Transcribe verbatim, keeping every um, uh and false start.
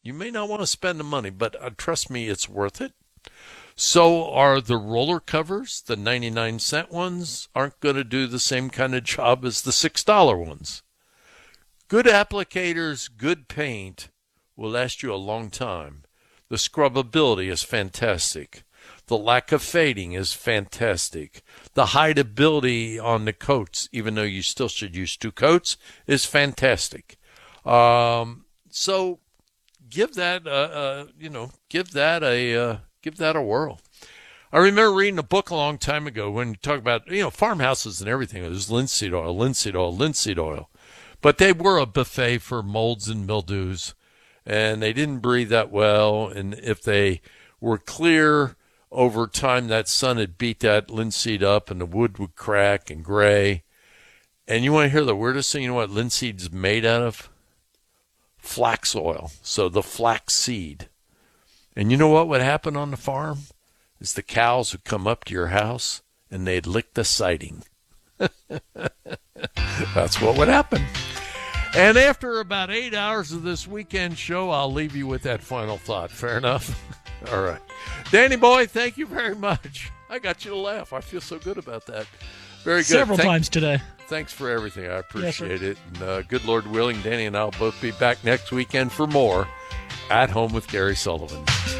You may not want to spend the money, but uh, trust me, it's worth it. So are the roller covers. The ninety-nine cent ones aren't going to do the same kind of job as the six dollar ones. Good applicators, good paint will last you a long time. The scrubbability is fantastic. The lack of fading is fantastic. The hideability on the coats, even though you still should use two coats, is fantastic. Um, so give that, uh, uh, you know, give that a, uh, give that a whirl. I remember reading a book a long time ago when you talk about, you know, farmhouses and everything. It was linseed oil, linseed oil, linseed oil. But they were a buffet for molds and mildews, and they didn't breathe that well. And if they were clear, over time that sun had beat that linseed up and the wood would crack and gray. And you want to hear the weirdest thing? You know what linseed's made out of? Flax oil. So the flax seed. And you know what would happen on the farm? Is the cows would come up to your house and they'd lick the siding. That's what would happen. And after about eight hours of this weekend show, I'll leave you with that final thought. Fair enough? All right. Danny boy, thank you very much. I got you to laugh. I feel so good about that. Very good. Several Thank- times today. Thanks for everything. I appreciate Yes, it. And uh, good Lord willing, Danny and I will both be back next weekend for more At Home with Gary Sullivan.